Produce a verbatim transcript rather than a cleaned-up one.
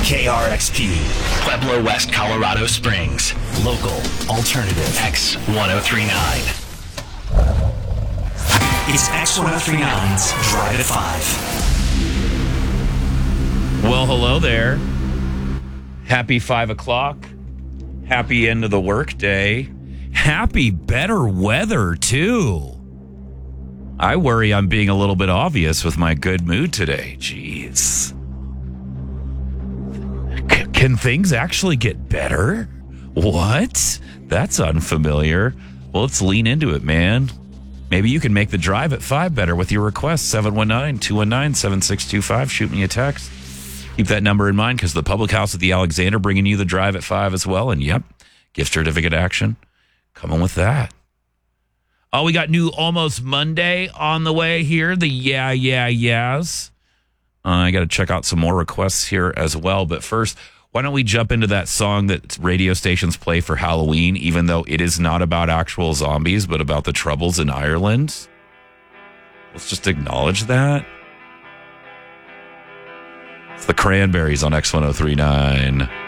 K R X P, Pueblo West, Colorado Springs. Local, alternative, X ten thirty-nine. It's X ten thirty-nine's Drive at five. Well, hello there. Happy five o'clock. Happy end of the workday. Happy better weather, too. I worry I'm being a little bit obvious with my good mood today. Jeez. C- can things actually get better? What? That's unfamiliar. Well, let's lean into it, man. Maybe you can make the drive at five better with your request. seven one nine, two one nine, seven six two five. Shoot me a text. Keep that number in mind because the Public House at the Alexander bringing you the drive at five as well. And yep, gift certificate action. Coming with that. Oh, we got new Almost Monday on the way here. The yeah, yeah, yeahs. Uh, I got to check out some more requests here as well. But first, why don't we jump into that song that radio stations play for Halloween, even though it is not about actual zombies, but about the troubles in Ireland? Let's just acknowledge that. It's the Cranberries on X ten thirty-nine.